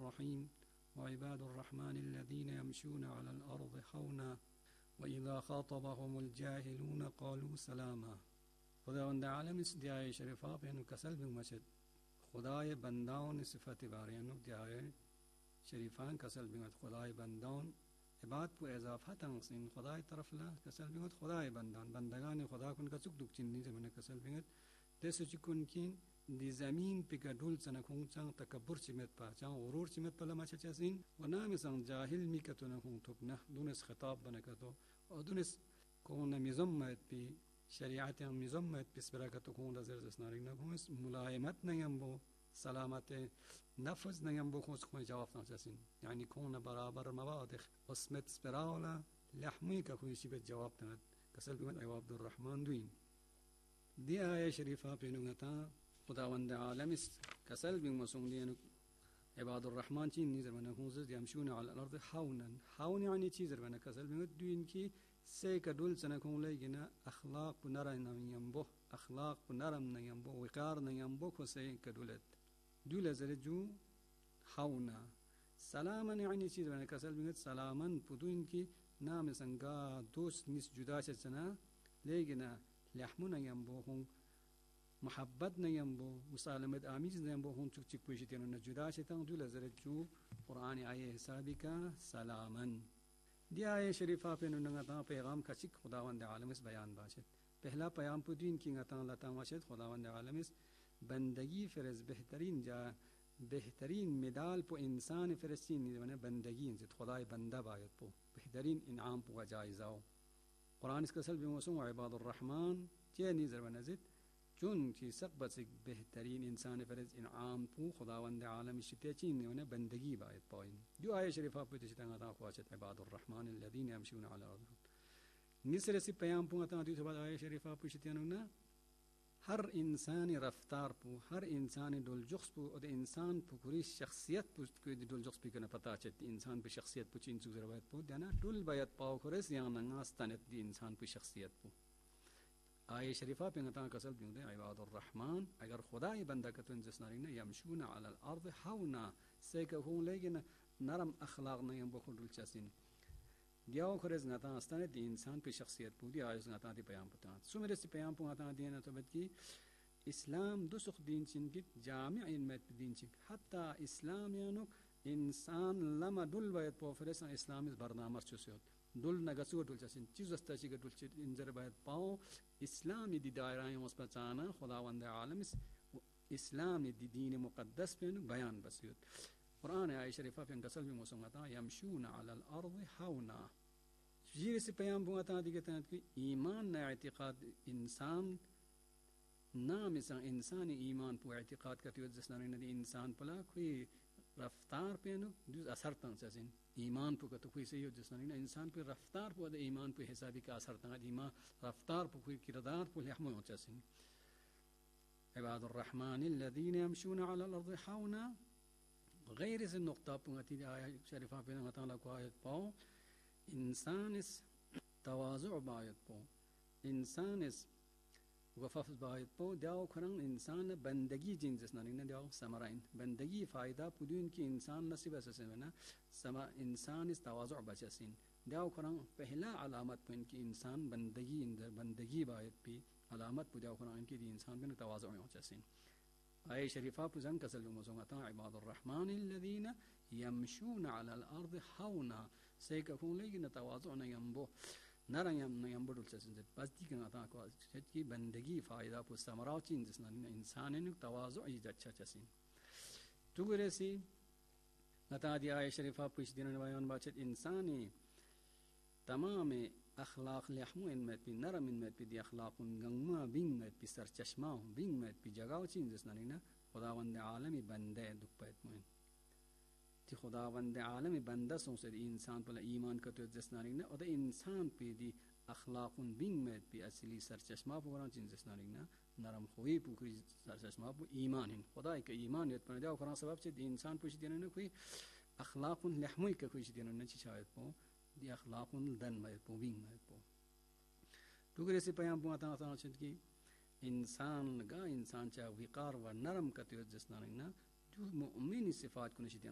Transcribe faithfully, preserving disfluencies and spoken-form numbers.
रहीम व इबादुर रहमानिल्लज़ीना यमशूना अलल अर्ज़ि हौना व इज़ा ख़ातबहुमुल जाहिलूना क़ालू सलामा। खुदावंद आलम इस दियाए शरीफा पे नु कसल बिन मशद खुदाए बंदाओं ने सिफत बारे नु दियाए शरीफान कसल बिन खुदाए बंदाओं इबाद पु इजाफा तंसिन खुदाए तरफ ला कसल बिन खुदाए बंदान बंदगान खुदा कुन का चुक दुक चिन्नी से मन कसल बिन देसु चिकुन किन दी ज़मीन पे का ढुल सन खुंग चंग तकब्बुर चिमत पाचां औरोर चिमत पला माचा चसिन व नाम संग जाहिल मी कतो न खुंग थुकना दुनस खिताब बन कतो और दुनस कौन मिज़म्मत पी शरीयत मिज़म्मत पिस बरकत कौन दजर जसनारी न खुंस मुलायमत नयम्बो सलामत नफ्स नयम्बो खुंस खुंस जवाब न चसिन यानी कौन बराबर मवादिख उसमत स्परावला लहमी का खुंस शिबत जवाब तनत कसल बिन इबादुर रहमान दुइन दिया आया शरीफा पे नुगता खुदावंद आलम इस कसल बिन मसूम दिया इबादुर रहमान चीन निजर बना खुंस यमशूना अलल अर्ज़ हौनन हौन यानी चीजर बना कसल बिन दुइन की से कदुल सन खुंग लेगिना अखलाक पुनरा नयम्बो अखलाक पुनरम नयम्बो विकार नयम्बो को से कदुलत दुल जरजू हौना सलामन यानी चीज बना कसल बिन सलामन पुदुइन की नाम संगा दोस्त निस जुदा से सना लेगिना लहमु नयम्बो खुंग محبت نيمبو مسالمت آمیز نيمبو هون چک چک پوشیدن و جدا شتن دو لذرت جو قرآن آیه حسابی کا سلامن دی آیه شریفہ پہ ننگتا پیغام کا چک خداوند عالم اس بیان باشد پہلا پیام پدین کی نگتا لتا باشد خداوند عالم اس بندگی فرز بہترین جا بہترین مدال پو انسان فرستین نیزونه بندگی انزد خدای بنده باید پو بہترین انعام پو جائزاو قرآن اس کسل بموسوم عباد الرحمن چه نیزر ونزد چون کی سقبت سے بہترین انسان فرض انعام پو خداوند عالم شتے چین نے بندگی باید پائن جو آیه شریفہ پوتے چتا تا خواچت عباد الرحمن الذين يمشون على الارض نسر سے پیام پو تا دی بعد آیه شریفہ پوچھتے نا ہر انسان رفتار پو ہر انسان دل جخس پو اور انسان پو پوری شخصیت پو کوئی دل جخس پی کنا پتہ چت انسان پو شخصیت پو چین چیز روایت پو دینا دل باید پاو خرس یا نغاستنت دی انسان پو شخصیت پو آیه شریفہ پہ نتا کسل بیوں دے عباد الرحمن اگر خدای بندہ کتن جسنارین یمشون علی الارض حونا سے کہ ہوں لیکن نرم اخلاق نہیں بخود دلچسین دیاو خرز نتا استان دی انسان پہ شخصیت پو دی آیه نتا دی پیام پتا سو میرے سے پیام پو نتا دینا تو بد کی اسلام دو سخ دین چن کی جامع مت دین چن حتی اسلام یانو انسان لما دل بیت پو فرسان اسلام اس برنامه چوسیت دل نگسو دل چسین چیز استا چی دل چ انذر باید پاو اسلامی دی دایره مس بچانا خداوند عالم اسلامی دی دین مقدس پن بیان بسیت قرآن آیه شریفہ پن کسل بھی موسمتا یمشون علی الارض حونا جیر سے پیام بوتا دی کہتے ہیں کہ ایمان نہ اعتقاد انسان نام سے انسان ایمان پو اعتقاد کرتے ہو جس نے دی انسان پلا کوئی رفتار پینو دوز اثر تن سین ایمان پو کتو کوئی سے جس نے انسان پہ رفتار پو دے ایمان پہ حسابی کا اثر تن ایمان رفتار پو کوئی کردار پو لحمو چسین عباد الرحمن الذين يمشون على الارض حونا غیر سے نقطہ پو تی آیہ شریفہ پہ اللہ تعالی کو آیت پاؤ انسان اس تواضع بایت پو انسان اس وفاف باید پو دیاو کرن انسان بندگی جن جس نہ دیاو سمراین بندگی فائدہ پودین کی انسان نصیب اسسنا سما انسان اس تواضع بچسین دیاو کرن پہلا علامت پن کی انسان بندگی اندر بندگی باید پی علامت پو دیاو کرن کی انسان بن تواضع میں چسین آیه شریفہ پوزن کسل موزونتا عباد الرحمن الذين يمشون على الارض حونا سيكون لگن تواضع نہ ينبو نرم یم بدل چسن بس دی کنا تا کو کی بندگی فائدہ پو سمراو چین جس نہ انسان نے تواضع ای اچھا چسین تو گرسی نتا دی آیه شریفہ پوچھ دین بیان بچت انسانی تمام اخلاق لحمو ان مت پی نرم ان مت پی دی اخلاق گنگما بین مت پی سر چشمہ بین مت پی جگاو چین جس نہ خداوند عالمی بندے دک پیت موین تی خداوند عالم بنده سون سے انسان پر ایمان کرتے جس ناری نہ اور انسان پہ دی اخلاق بین میں پہ اصلی سرچشمہ پورا چین جس ناری نہ نرم خوی پوری سرچشمہ پو ایمان ہے خدا کے ایمان یت پر دیو قرآن سبب سے انسان پوچھ دینا نہ کوئی اخلاق لحمی کا کوئی دینا نہ چاہت پو دی اخلاق دن میں پو بین میں پو تو گرے سے پیام پو تا تا چت کی انسان گا انسان چا وقار و نرم کرتے جس ناری نہ جو مؤمن صفات کو نشید